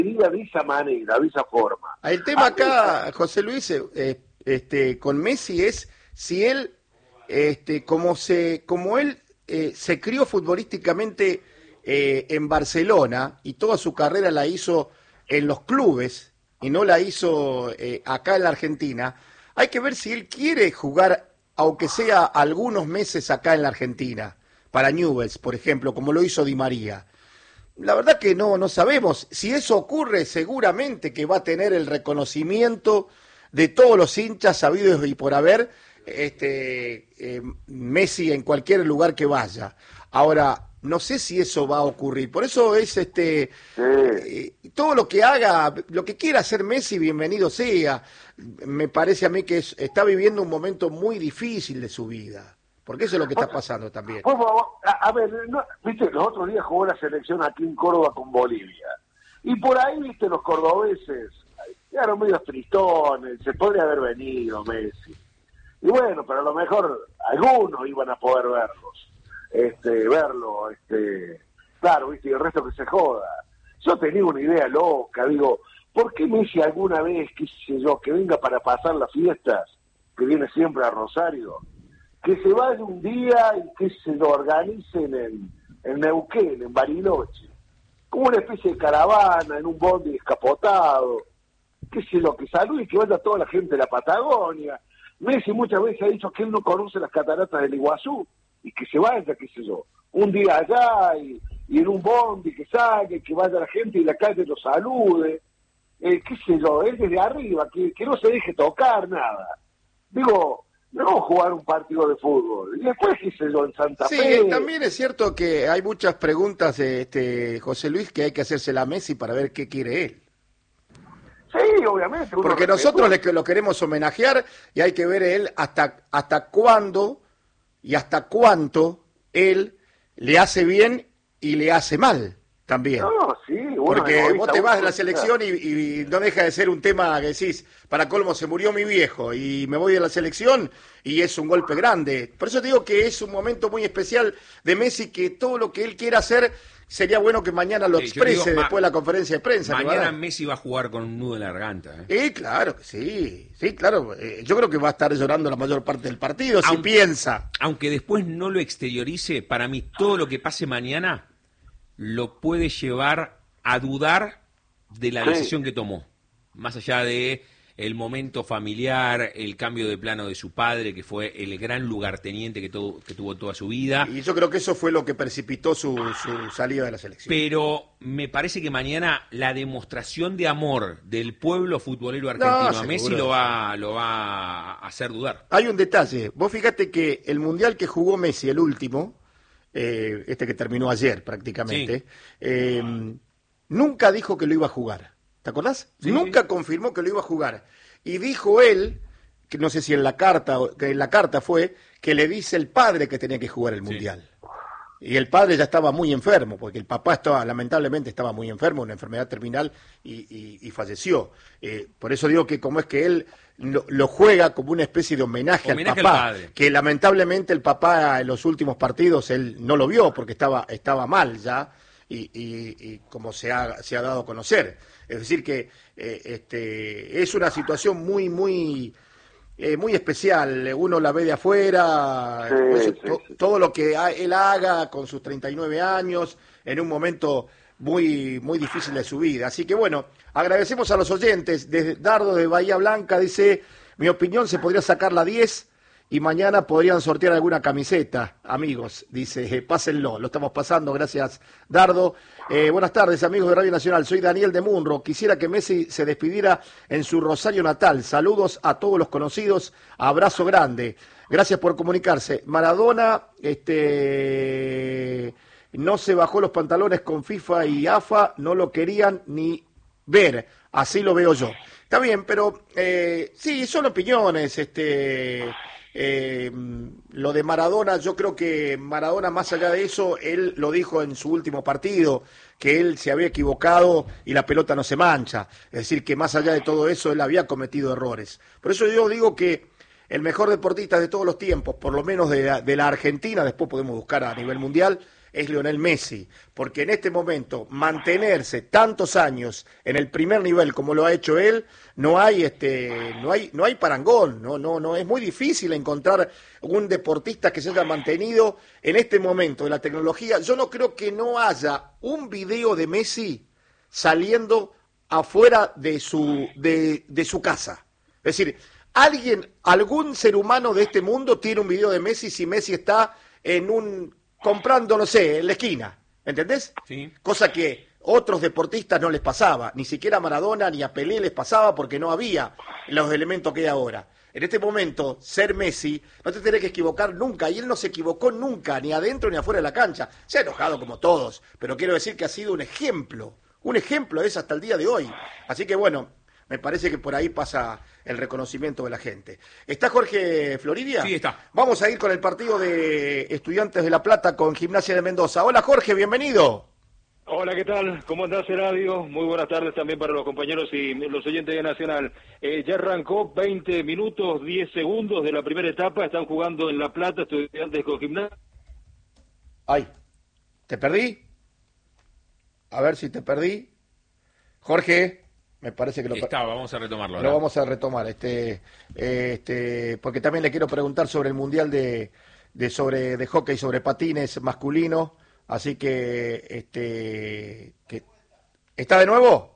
de esa manera, de esa forma. El tema acá, José Luis, con Messi es si él, como él se crió futbolísticamente en Barcelona y toda su carrera la hizo en los clubes y no la hizo acá en la Argentina, hay que ver si él quiere jugar, aunque sea algunos meses acá en la Argentina, para Newell's, por ejemplo, como lo hizo Di María. La verdad que no sabemos. Si eso ocurre, seguramente que va a tener el reconocimiento de todos los hinchas sabidos y por haber, Messi en cualquier lugar que vaya. Ahora, no sé si eso va a ocurrir. Por eso es todo lo que haga, lo que quiera hacer Messi, bienvenido sea. Me parece a mí que está viviendo un momento muy difícil de su vida. Porque eso es lo que está pasando también. Por favor, a ver, viste, los otros días jugó la selección aquí en Córdoba con Bolivia. Y por ahí, viste, los cordobeses quedaron medio tristones, se podría haber venido Messi. Y bueno, pero a lo mejor algunos iban a poder verlo, claro, viste, y el resto que se joda. Yo tenía una idea loca, digo, ¿por qué Messi alguna vez, qué sé yo, que venga para pasar las fiestas, que viene siempre a Rosario, que se vaya un día y que se lo organicen en Neuquén, en Bariloche, como una especie de caravana, en un bondi descapotado, qué sé yo, que salude y que vaya toda la gente de la Patagonia? Messi muchas veces ha dicho que él no conoce las cataratas del Iguazú, y que se vaya, qué sé yo, un día allá y en un bondi que salga, que vaya la gente y la calle lo salude, qué sé yo, él desde arriba, que no se deje tocar nada. Digo, no jugar un partido de fútbol. Y después, qué sé yo, en Santa Fe. Sí, también es cierto que hay muchas preguntas, José Luis, que hay que hacérsela a Messi para ver qué quiere él. Sí, obviamente. Porque nosotros lo queremos homenajear y hay que ver él hasta cuándo y hasta cuánto él le hace bien y le hace mal también. No, sí. Porque vos te vas de la selección y no deja de ser un tema que decís, para colmo se murió mi viejo y me voy de la selección y es un golpe grande. Por eso te digo que es un momento muy especial de Messi, que todo lo que él quiera hacer sería bueno que mañana lo exprese después de la conferencia de prensa. Mañana Messi va a jugar con un nudo en la garganta. Claro que sí, claro. Yo creo que va a estar llorando la mayor parte del partido, si piensa. Aunque después no lo exteriorice, para mí todo lo que pase mañana lo puede llevar a dudar de la decisión que tomó. Más allá de el momento familiar, el cambio de plano de su padre, que fue el gran lugarteniente que tuvo toda su vida. Y yo creo que eso fue lo que precipitó su salida de la selección. Pero me parece que mañana la demostración de amor del pueblo futbolero argentino a Messi lo va a hacer dudar. Hay un detalle. Vos fíjate que el mundial que jugó Messi, el último, que terminó ayer prácticamente, nunca dijo que lo iba a jugar. ¿Te acordás? Sí. Nunca confirmó que lo iba a jugar. Y dijo él, que no sé si en la carta fue, que le dice el padre que tenía que jugar el mundial. Y el padre ya estaba muy enfermo, porque el papá lamentablemente estaba muy enfermo, una enfermedad terminal, y falleció. Por eso digo que como es que él lo juega como una especie de homenaje al papá, que lamentablemente el papá en los últimos partidos él no lo vio porque estaba mal ya, y como se ha dado a conocer. Es decir que es una situación muy especial. Uno la ve de afuera, todo lo que él haga con sus 39 años, en un momento muy difícil de su vida. Así que bueno, agradecemos a los oyentes. Dardo de Bahía Blanca dice, mi opinión, se podría sacar la 10 y mañana podrían sortear alguna camiseta, amigos. Dice, pásenlo, lo estamos pasando, gracias Dardo. Buenas tardes, amigos de Radio Nacional, soy Daniel de Munro. Quisiera que Messi se despidiera en su Rosario natal. Saludos a todos los conocidos, abrazo grande. Gracias por comunicarse. Maradona no se bajó los pantalones con FIFA y AFA, no lo querían ni ver, así lo veo yo. Está bien, pero sí, son opiniones. Lo de Maradona, yo creo que Maradona, más allá de eso, él lo dijo en su último partido, que él se había equivocado y la pelota no se mancha. Es decir, que más allá de todo eso, él había cometido errores. Por eso yo digo que el mejor deportista de todos los tiempos, por lo menos de la Argentina, después podemos buscar a nivel mundial, es Lionel Messi, porque en este momento mantenerse tantos años en el primer nivel como lo ha hecho él, no hay parangón, no es muy difícil encontrar un deportista que se haya mantenido en este momento de la tecnología. Yo no creo que no haya un video de Messi saliendo afuera de su casa. Es decir, algún ser humano de este mundo tiene un video de Messi si Messi está comprando, no sé, en la esquina, ¿entendés? Sí. Cosa que otros deportistas no les pasaba, ni siquiera a Maradona ni a Pelé les pasaba porque no había los elementos que hay ahora. En este momento, ser Messi, no te tenés que equivocar nunca, y él no se equivocó nunca, ni adentro ni afuera de la cancha. Se ha enojado como todos, pero quiero decir que ha sido un ejemplo es hasta el día de hoy. Así que bueno, me parece que por ahí pasa el reconocimiento de la gente. ¿Está Jorge Floridia? Sí, está. Vamos a ir con el partido de Estudiantes de La Plata con Gimnasia de Mendoza. Hola Jorge, bienvenido. Hola, ¿qué tal? ¿Cómo andás, Eladio? Muy buenas tardes también para los compañeros y los oyentes de Nacional. Ya arrancó 20 minutos, 10 segundos de la primera etapa. Están jugando en La Plata Estudiantes con Gimnasia. Ay, ¿te perdí? A ver si te perdí. Jorge, me parece que vamos a retomarlo ahora. Lo vamos a retomar, porque también le quiero preguntar sobre el Mundial de hockey sobre patines masculino. Así que, ¿está de nuevo?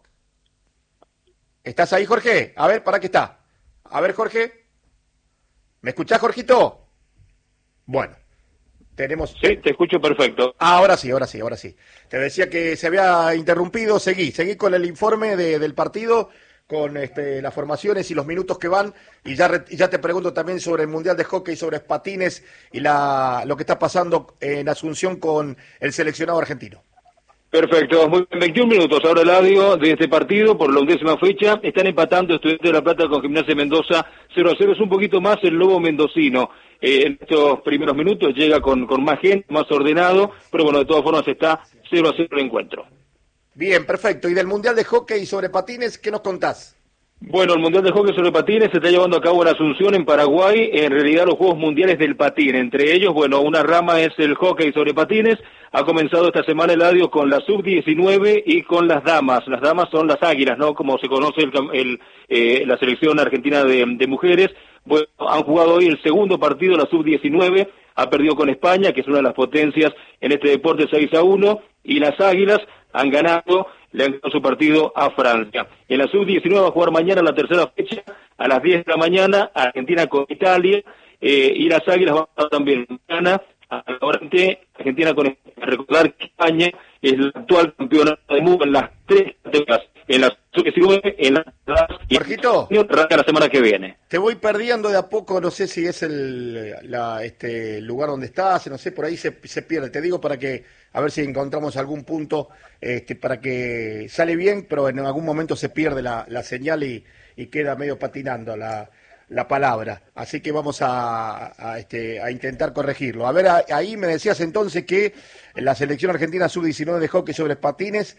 ¿Estás ahí, Jorge? A ver, ¿para qué está? A ver, Jorge. ¿Me escuchás, Jorgito? Bueno, tenemos... Sí, te escucho perfecto. Ahora sí. Te decía que se había interrumpido, seguí con el informe del partido, con las formaciones y los minutos que van, y ya te pregunto también sobre el Mundial de Hockey, sobre patines y lo que está pasando en Asunción con el seleccionado argentino. Perfecto, muy bien, 21 minutos ahora, Eladio, de este partido por la 11ª fecha. Están empatando Estudiantes de La Plata con Gimnasia de Mendoza 0-0, es un poquito más el lobo mendocino. En estos primeros minutos llega con más gente, más ordenado, pero bueno, de todas formas está 0-0 el encuentro. Bien, perfecto. ¿Y del Mundial de Hockey sobre patines, qué nos contás? Bueno, el Mundial de Hockey sobre Patines se está llevando a cabo en Asunción, en Paraguay, en realidad los Juegos Mundiales del Patín. Entre ellos, bueno, una rama es el hockey sobre patines. Ha comenzado esta semana el Eladio con la sub-19 y con las damas. Las damas son las águilas, ¿no? Como se conoce la selección argentina de mujeres. Bueno, han jugado hoy el segundo partido, la sub-19, ha perdido con España, que es una de las potencias en este deporte, 6-1, y las águilas han ganado, le han ganado su partido a Francia. En la sub-19 va a jugar mañana la tercera fecha, a las 10 de la mañana, Argentina con Italia, y las águilas van a jugar también mañana, a la hora de Argentina con España. Recordar que España es la actual campeona del mundo en las tres categorías, en la sub-19, en la Jorgito, y arranca la semana que viene. Te voy perdiendo de a poco, no sé si es el lugar donde estás, no sé, por ahí se pierde. Te digo para que, a ver si encontramos algún punto para que sale bien, pero en algún momento se pierde la señal y queda medio patinando la palabra. Así que vamos a intentar corregirlo. A ver, ahí me decías entonces que la selección argentina sub-19 de hockey sobre patines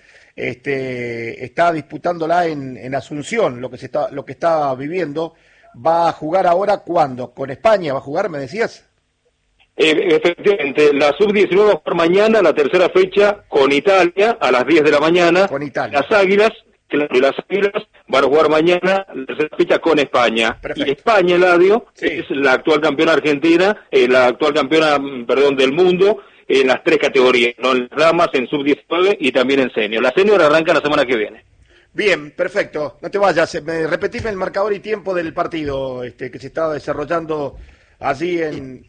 está disputándola en Asunción, lo que está viviendo. ¿Va a jugar ahora cuándo? ¿Con España va a jugar, me decías? Efectivamente, la sub-19 va a jugar mañana, la tercera fecha, con Italia, a las 10 de la mañana. Con Italia. Las águilas van a jugar mañana, la tercera fecha, con España. Perfecto. Y España, Eladio, sí, es la actual campeona argentina, del mundo, en las tres categorías, ¿no? En las damas, en sub-19 y también en senior. La senior arranca la semana que viene. Bien, perfecto. No te vayas. Repetime el marcador y tiempo del partido que se estaba desarrollando allí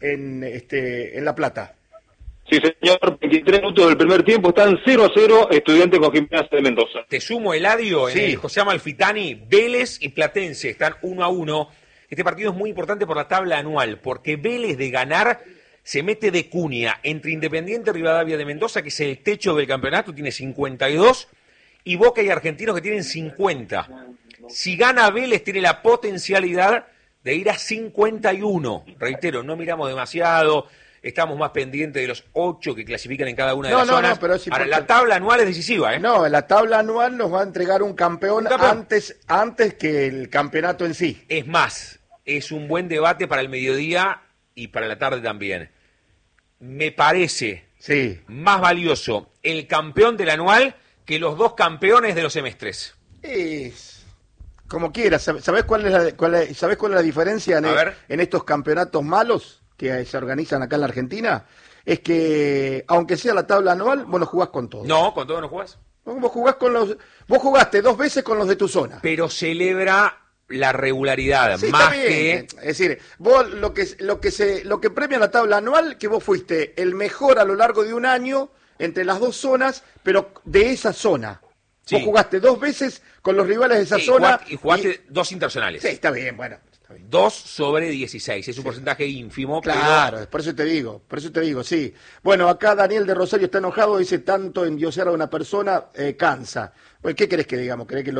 en La Plata. Sí, señor, 23 minutos del primer tiempo, están 0-0 Estudiantes con Gimnasia de Mendoza. Te sumo, Eladio, sí, en el José Amalfitani, Vélez y Platense están 1-1. Este partido es muy importante por la tabla anual, porque Vélez de ganar se mete de cuña entre Independiente Rivadavia de Mendoza, que es el techo del campeonato, tiene 52, y Boca y Argentinos, que tienen 50. Si gana Vélez, tiene la potencialidad de ir a 51. Reitero, no miramos demasiado, estamos más pendientes de los 8 que clasifican en cada una de las zonas. No, pero es ahora, la tabla anual es decisiva, ¿eh? No, la tabla anual nos va a entregar un campeón antes que el campeonato en sí. Es más, es un buen debate para el mediodía y para la tarde también. Me parece Sí. Más valioso el campeón del anual que los 2 campeones de los semestres. Es como quieras. ¿Sabés cuál es la diferencia en estos campeonatos malos que se organizan acá en la Argentina? Es que, aunque sea la tabla anual, vos no jugás con todos. No, con todos no jugás. Vos jugaste 2 veces con los de tu zona. Pero celebra la regularidad, Sí, más está bien. que... Es decir, vos lo que premia la tabla anual, que vos fuiste el mejor a lo largo de un año entre las 2 zonas, pero de esa zona. Sí. Vos jugaste 2 veces con los rivales de esa zona. Y jugaste 2 internacionales. Sí, está bien, bueno. 2 sobre 16, es un porcentaje ínfimo. Claro, pero... por eso te digo, sí. Bueno, acá Daniel de Rosario está enojado, dice tanto endiosar a una persona cansa. Bueno, ¿qué querés que digamos? ¿Querés que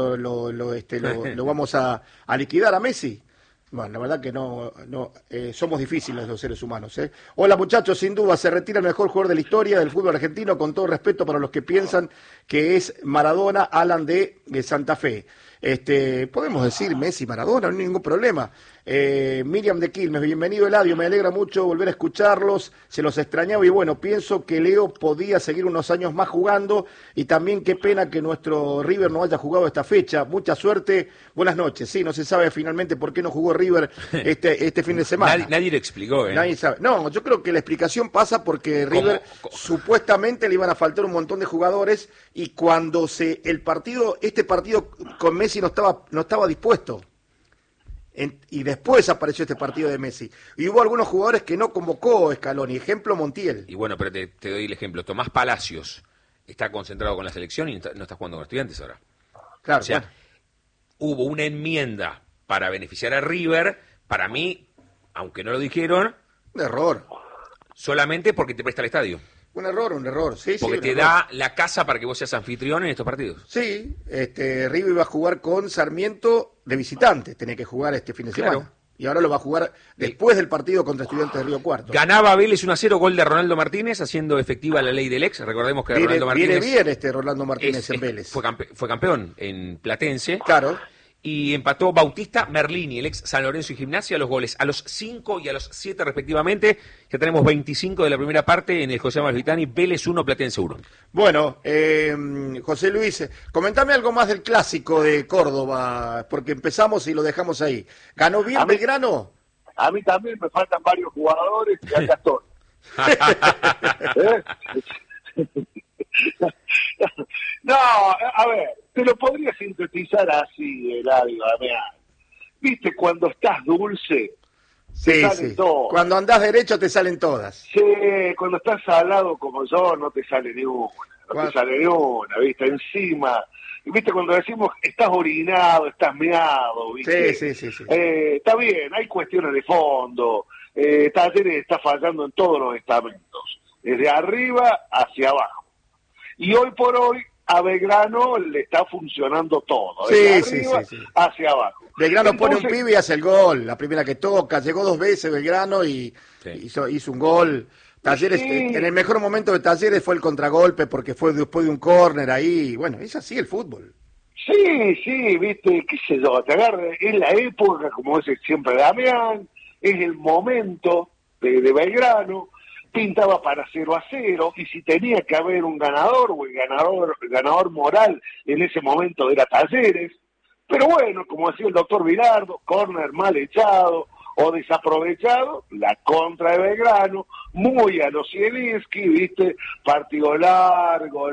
lo vamos a liquidar a Messi? Bueno, la verdad que no somos difíciles los seres humanos, ¿eh? Hola muchachos, sin duda se retira el mejor jugador de la historia del fútbol argentino, con todo respeto para los que piensan que es Maradona, Alan de Santa Fe. Podemos decir Messi, Maradona, no hay ningún problema. Miriam de Quilmes, bienvenido Eladio, me alegra mucho volver a escucharlos, se los extrañaba y bueno, pienso que Leo podía seguir unos años más jugando y también qué pena que nuestro River no haya jugado esta fecha, mucha suerte, buenas noches. Sí, no se sabe finalmente por qué no jugó River este fin de semana. Nadie lo explicó, ¿eh? Nadie sabe. No, yo creo que la explicación pasa porque River supuestamente le iban a faltar un montón de jugadores y cuando este partido con Messi no estaba dispuesto. Y después apareció este partido de Messi. Y hubo algunos jugadores que no convocó Scaloni, ejemplo Montiel. Y bueno, pero te doy el ejemplo. Tomás Palacios está concentrado con la selección y no está jugando con Estudiantes ahora. Claro, o sea, bueno. Hubo una enmienda para beneficiar a River, para mí, aunque no lo dijeron, Un error. solamente porque te presta el estadio. Un error, sí. Porque te da la casa para que vos seas anfitrión en estos partidos. Sí, River iba a jugar con Sarmiento de visitante, tenía que jugar este fin de semana. Claro. Y ahora lo va a jugar después del partido contra Estudiantes de Río Cuarto. Ganaba Vélez 1-0, gol de Ronaldo Martínez, haciendo efectiva la ley del ex. Recordemos que Ronaldo Martínez... Viene bien Rolando Martínez en Vélez. Fue campeón en Platense. Claro. Y empató Bautista Merlini, el ex San Lorenzo y Gimnasia, los goles a los 5 y a los 7 respectivamente. Ya tenemos 25 de la primera parte en el José Amalfitani, Vélez 1, Platense 1. Bueno, José Luis, comentame algo más del clásico de Córdoba, porque empezamos y lo dejamos ahí. ¿Ganó bien Belgrano? A mí también me faltan varios jugadores y acá estoy. No, a ver, te lo podría sintetizar así, Eladio, viste, cuando estás dulce, sí, salen todas. Cuando andás derecho te salen todas. Sí, cuando estás salado como yo, no te sale ni una, viste, encima. Y viste, cuando decimos, estás orinado, estás meado, viste. Sí. Está bien, hay cuestiones de fondo, Talleres está fallando en todos los estamentos, desde arriba hacia abajo. Y hoy por hoy a Belgrano le está funcionando todo, desde arriba hacia abajo. Belgrano pone un pibe y hace el gol, la primera que toca, llegó 2 veces Belgrano y hizo un gol. Talleres, en el mejor momento de Talleres fue el contragolpe porque fue después de un córner ahí, bueno, es así el fútbol. Sí, viste, qué sé yo, te agarra, es la época, como dice siempre Damián, es el momento de Belgrano. Pintaba para 0-0 y si tenía que haber un ganador o el ganador moral en ese momento era Talleres, pero bueno, como decía el doctor Bilardo, córner mal echado o desaprovechado, la contra de Belgrano, muy a los Zielinski, viste, partido largo,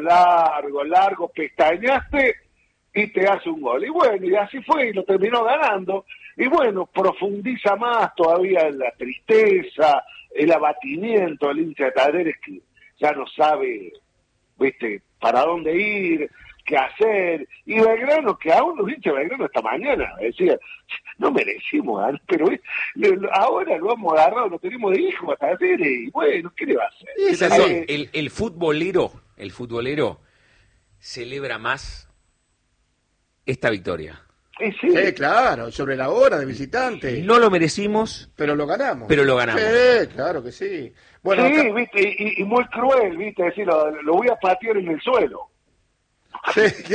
pestañaste y te hace un gol. Y bueno, y así fue, y lo terminó ganando. Y bueno, profundiza más todavía en la tristeza, el abatimiento del hincha de Talleres que ya no sabe, viste, para dónde ir, qué hacer. Y Belgrano, que aún los hinchas de Belgrano esta mañana decían, no merecimos ganar, pero ahora lo hemos agarrado, lo tenemos de hijo a Talleres, y bueno, ¿qué le va a hacer? El futbolero celebra más esta victoria. Sí, claro, sobre la hora de visitante. No lo merecimos, pero lo ganamos. Sí, claro que sí. Bueno, sí, acá... viste, y muy cruel, viste, decir, lo voy a patear en el suelo.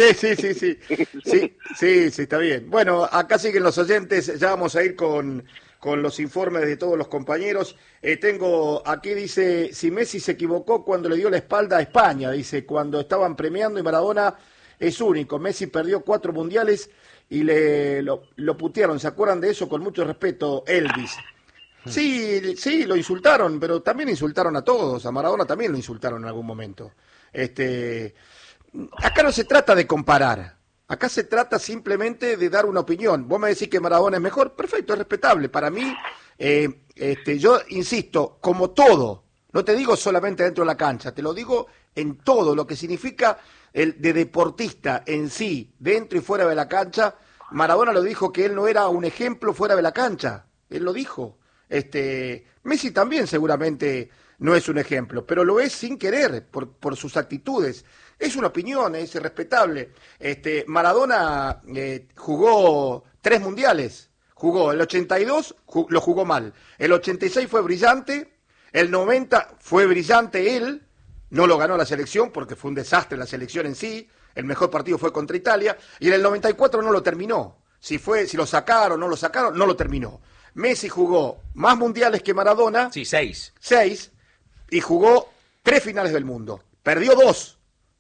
Sí, está bien. Bueno, acá siguen los oyentes, ya vamos a ir con con los informes de todos los compañeros. Tengo aquí, dice, si Messi se equivocó cuando le dio la espalda a España, dice, cuando estaban premiando y Maradona es único. Messi perdió 4 mundiales y lo putearon. ¿Se acuerdan de eso? Con mucho respeto, Elvis. Sí, lo insultaron, pero también insultaron a todos. A Maradona también lo insultaron en algún momento. Acá no se trata de comparar. Acá se trata simplemente de dar una opinión. Vos me decís que Maradona es mejor, perfecto, es respetable. Para mí, yo insisto, como todo, no te digo solamente dentro de la cancha, te lo digo en todo, lo que significa el de deportista en sí, dentro y fuera de la cancha. Maradona lo dijo que él no era un ejemplo fuera de la cancha, él lo dijo. Messi también seguramente no es un ejemplo, pero lo es sin querer, por sus actitudes. Es una opinión, es respetable. Maradona jugó 3 mundiales. Jugó el 82, lo jugó mal. El 86 fue brillante. El 90 fue brillante él. No lo ganó la selección porque fue un desastre la selección en sí. El mejor partido fue contra Italia. Y en el 94 no lo terminó. Si lo sacaron, no lo sacaron, no lo terminó. Messi jugó más mundiales que Maradona. Sí, 6. 6. Y jugó 3 finales del mundo. Perdió 2.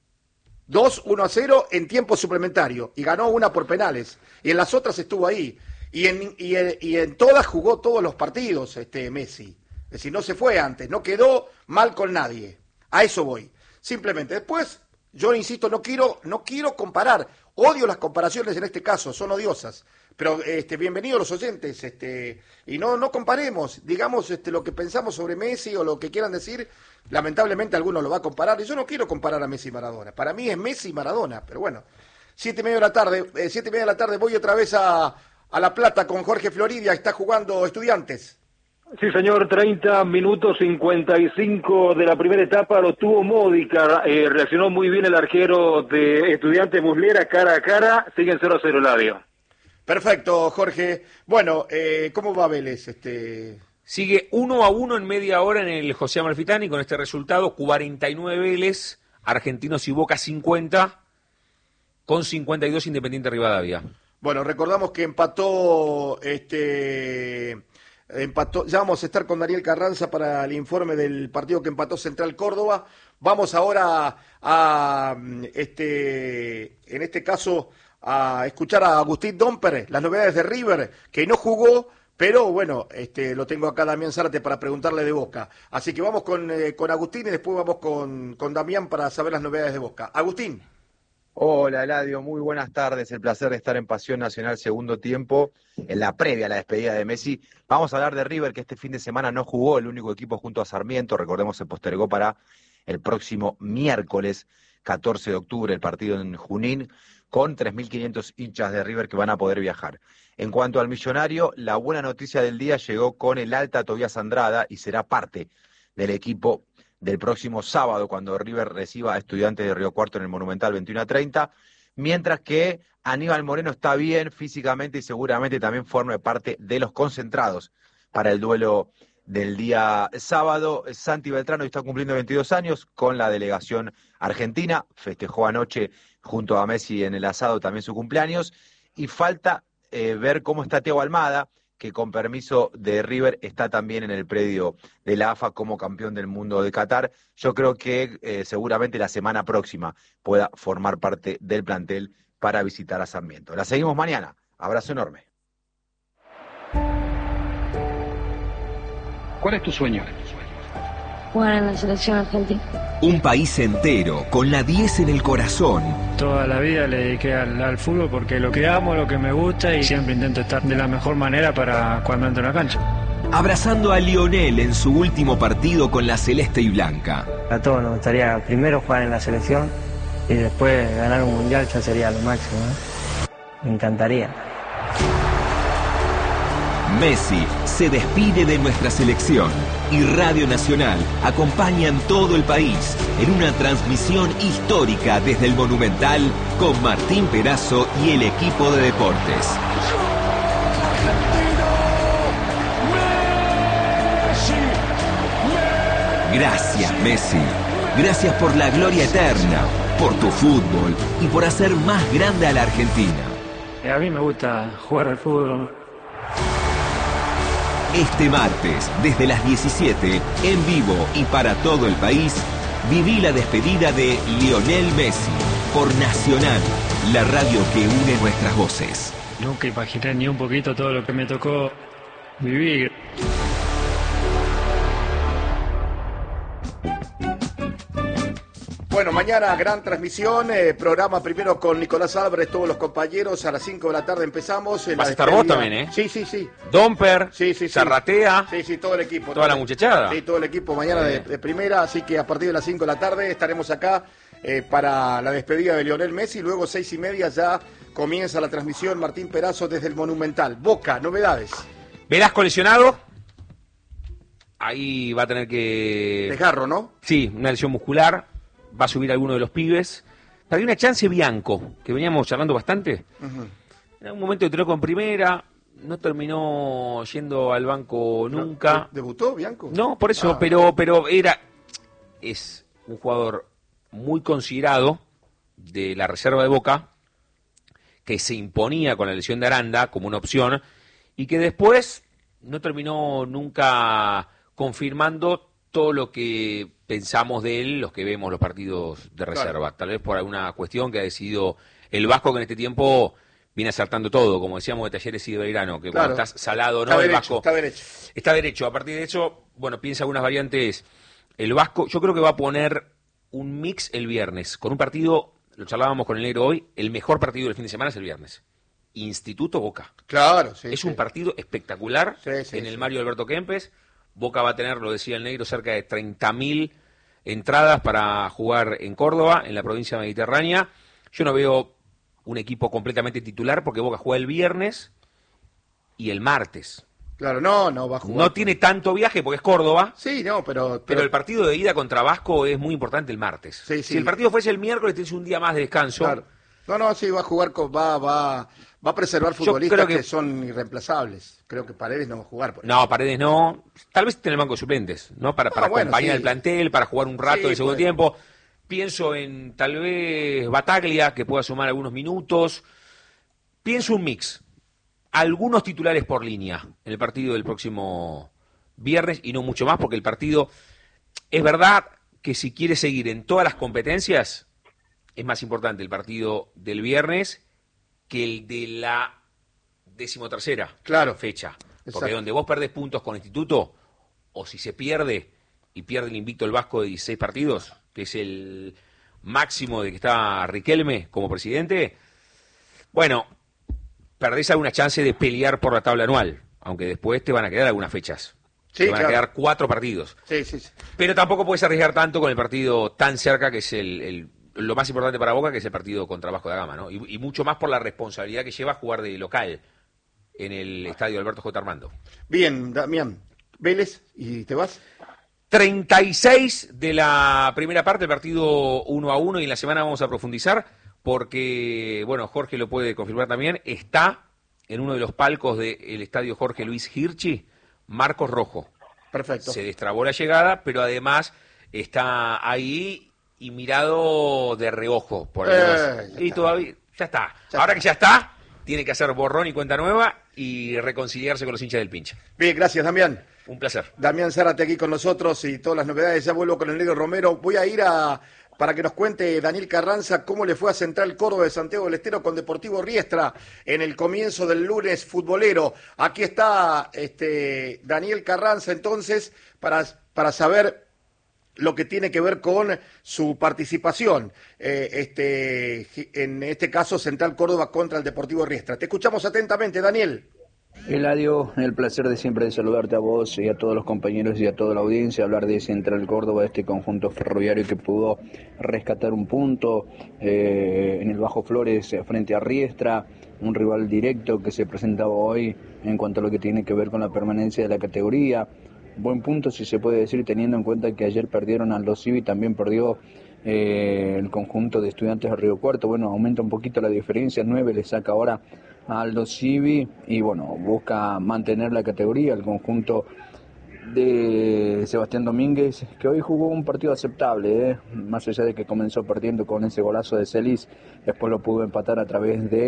1-0 en tiempo suplementario y ganó una por penales y en las otras estuvo ahí y en todas jugó todos los partidos Messi, es decir, no se fue antes, no quedó mal con nadie, a eso voy, simplemente. Después yo insisto, no quiero comparar, odio las comparaciones en este caso, son odiosas, pero bienvenidos los oyentes, y no comparemos, digamos lo que pensamos sobre Messi o lo que quieran decir. Lamentablemente alguno lo va a comparar, y yo no quiero comparar a Messi y Maradona. Para mí es Messi y Maradona, pero bueno, 7:30 de la tarde, voy otra vez a La Plata con Jorge Floridia, está jugando Estudiantes. Sí, señor, 30 minutos 55 de la primera etapa, lo tuvo Módica, reaccionó muy bien el arquero de Estudiantes Muslera, cara a cara, siguen 0-0 Eladio. Perfecto, Jorge. Bueno, ¿cómo va Vélez? Sigue 1-1 en media hora en el José Amalfitani con este resultado, 49 Vélez, Argentinos y Boca 50, con 52 Independiente Rivadavia. Bueno, recordamos que empató, ya vamos a estar con Daniel Carranza para el informe del partido que empató Central Córdoba. Vamos ahora en este caso, a escuchar a Agustín Domper, las novedades de River, que no jugó. Pero bueno, lo tengo acá Damián Zárate para preguntarle de Boca. Así que vamos con Agustín y después vamos con Damián para saber las novedades de Boca. Agustín. Hola, Eladio, muy buenas tardes. El placer de estar en Pasión Nacional segundo tiempo, en la previa a la despedida de Messi. Vamos a hablar de River, que este fin de semana no jugó, el único equipo junto a Sarmiento. Recordemos, se postergó para el próximo miércoles 14 de octubre, el partido en Junín, con 3.500 hinchas de River que van a poder viajar. En cuanto al Millonario, la buena noticia del día llegó con el alta Tobías Andrada y será parte del equipo del próximo sábado cuando River reciba a Estudiantes de Río Cuarto en el Monumental 21:30, mientras que Aníbal Moreno está bien físicamente y seguramente también forme parte de los concentrados para el duelo del día sábado. Santi Beltrán hoy está cumpliendo 22 años con la delegación argentina, festejó anoche junto a Messi en el asado también su cumpleaños, y falta ver cómo está Thiago Almada, que con permiso de River está también en el predio de la AFA como campeón del mundo de Qatar. Yo creo que seguramente la semana próxima pueda formar parte del plantel para visitar a Sarmiento. La seguimos mañana. Abrazo enorme. ¿Cuál es tu sueño? Jugar en la selección argentina. Un país entero con la 10 en el corazón. Toda la vida le dediqué al fútbol porque lo que amo, lo que me gusta, y siempre intento estar de la mejor manera para cuando entro en la cancha. Abrazando a Lionel en su último partido con la celeste y blanca. A todos nos gustaría primero jugar en la selección y después ganar un mundial, ya sería lo máximo, ¿eh? Me encantaría. Messi se despide de nuestra selección y Radio Nacional acompaña en todo el país en una transmisión histórica desde el Monumental con Martín Perazo y el equipo de deportes. Gracias, Messi. Gracias por la gloria eterna, por tu fútbol y por hacer más grande a la Argentina. A mí me gusta jugar al fútbol. Este martes, desde las 17, en vivo y para todo el país, viví la despedida de Lionel Messi por Nacional, la radio que une nuestras voces. Nunca imaginé ni un poquito todo lo que me tocó vivir. Bueno, mañana gran transmisión, programa primero con Nicolás Álvarez, todos los compañeros, a las 5 de la tarde empezamos. Vas a estar vos también, ¿eh? Sí. Domper, sí. Zarratea. Sí, todo el equipo. Toda la muchachada. Sí, todo el equipo mañana de primera, así que a partir de las 5 de la tarde estaremos acá para la despedida de Lionel Messi, luego 6:30 ya comienza la transmisión Martín Perazo desde el Monumental. Boca, novedades. Velasco lesionado. Ahí va a tener que... Desgarro, ¿no? Sí, una lesión muscular. Va a subir alguno de los pibes. Había una chance Bianco, que veníamos charlando bastante. Uh-huh. En algún momento entró con primera, no terminó yendo al banco nunca. ¿Debutó Bianco? No, por eso, pero es un jugador muy considerado de la reserva de Boca, que se imponía con la lesión de Aranda como una opción, y que después no terminó nunca confirmando todo lo que pensamos de él, los que vemos los partidos de reserva. Claro. Tal vez por alguna cuestión que ha decidido el Vasco, que en este tiempo viene acertando todo, como decíamos de Talleres y de Belgrano, que cuando estás salado, ¿no? El Vasco está derecho. A partir de eso, bueno, piensa algunas variantes. El Vasco, yo creo que va a poner un mix el viernes, con un partido, lo charlábamos con el negro hoy, el mejor partido del fin de semana es el viernes. Instituto Boca. Claro, sí. Es un partido espectacular en el Mario Alberto Kempes. Boca va a tener, lo decía el negro, cerca de 30.000 entradas para jugar en Córdoba, en la provincia mediterránea. Yo no veo un equipo completamente titular porque Boca juega el viernes y el martes. Claro, no va a jugar. No tiene tanto viaje porque es Córdoba. Sí, no, pero el partido de ida contra Vasco es muy importante el martes. Sí. Si el partido fuese el miércoles, tienes un día más de descanso. Claro. No, sí, va a jugar, va a preservar futbolistas que son irreemplazables. Creo que Paredes no va a jugar. No, Paredes no. Tal vez en el banco de suplentes, ¿no? Para acompañar el plantel, para jugar un rato de segundo tiempo. Pienso en tal vez Bataglia, que pueda sumar algunos minutos. Pienso un mix. Algunos titulares por línea en el partido del próximo viernes y no mucho más, porque el partido, es verdad que si quiere seguir en todas las competencias, es más importante el partido del viernes que el de la 13ª fecha. Porque Exacto. Donde vos perdés puntos con Instituto, o si se pierde y pierde el invicto el Vasco de 16 partidos, que es el máximo de que está Riquelme como presidente, bueno, perdés alguna chance de pelear por la tabla anual, aunque después te van a quedar algunas fechas. Sí, te van a quedar 4 partidos. Sí. Pero tampoco puedes arriesgar tanto con el partido tan cerca que es lo más importante para Boca, que es el partido contra Vasco da Gama, ¿no? Y mucho más por la responsabilidad que lleva jugar de local en el estadio Alberto J. Armando. Bien, Damián. Vélez, ¿y te vas? 36 de la primera parte, el partido 1-1, y en la semana vamos a profundizar porque, bueno, Jorge lo puede confirmar también, está en uno de los palcos del estadio Jorge Luis Hirschi, Marcos Rojo. Perfecto. Se destrabó la llegada, pero además está ahí y mirado de reojo por y todavía ya está. Ahora que ya está, tiene que hacer borrón y cuenta nueva y reconciliarse con los hinchas del pincha. Bien, gracias, Damián. Un placer. Damián Zárate aquí con nosotros y todas las novedades. Ya vuelvo con el negro Romero. Voy a ir para que nos cuente Daniel Carranza cómo le fue a Central Córdoba de Santiago del Estero con Deportivo Riestra en el comienzo del lunes futbolero. Aquí está Daniel Carranza entonces para saber lo que tiene que ver con su participación, en este caso Central Córdoba contra el Deportivo Riestra. Te escuchamos atentamente, Daniel. Eladio, el placer de siempre de saludarte a vos y a todos los compañeros y a toda la audiencia, hablar de Central Córdoba, este conjunto ferroviario que pudo rescatar un punto en el Bajo Flores frente a Riestra, un rival directo que se presentaba hoy en cuanto a lo que tiene que ver con la permanencia de la categoría. Buen punto, si se puede decir, teniendo en cuenta que ayer perdieron Aldo Civi, también perdió el conjunto de Estudiantes de Río Cuarto. Bueno, aumenta un poquito la diferencia, 9 le saca ahora a Aldo Civi y bueno, busca mantener la categoría. El conjunto de Sebastián Domínguez, que hoy jugó un partido aceptable, más allá de que comenzó perdiendo con ese golazo de Celis, después lo pudo empatar a través de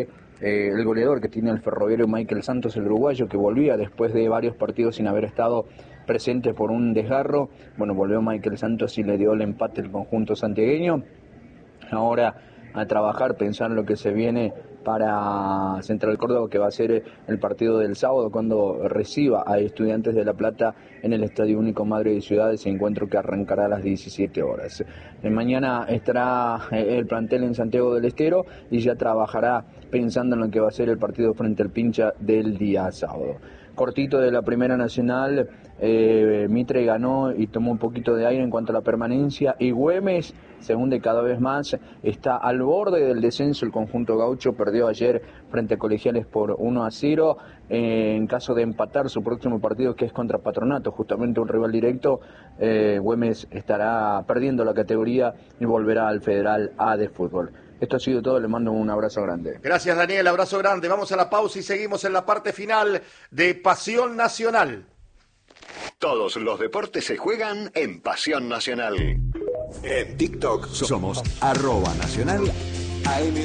el goleador que tiene el Ferroviario, Michael Santos, el uruguayo, que volvía después de varios partidos sin haber estado presente por un desgarro. Bueno, volvió Michael Santos y le dio el empate al conjunto santiagueño. Ahora a trabajar, pensar en lo que se viene para Central Córdoba, que va a ser el partido del sábado cuando reciba a Estudiantes de La Plata en el Estadio Único Madre de Ciudades, encuentro que arrancará a las 17 horas. Mañana estará el plantel en Santiago del Estero y ya trabajará pensando en lo que va a ser el partido frente al Pincha del día sábado. Cortito de la Primera Nacional, Mitre ganó y tomó un poquito de aire en cuanto a la permanencia, y Güemes se hunde cada vez más, está al borde del descenso. El conjunto gaucho perdió ayer frente a Colegiales por 1-0, en caso de empatar su próximo partido, que es contra Patronato, justamente un rival directo, Güemes estará perdiendo la categoría y volverá al Federal A de fútbol. Esto ha sido todo, le mando un abrazo grande. Gracias, Daniel, abrazo grande. Vamos a la pausa y seguimos en la parte final de Pasión Nacional. Todos los deportes se juegan en Pasión Nacional. En TikTok somos @nacional AM.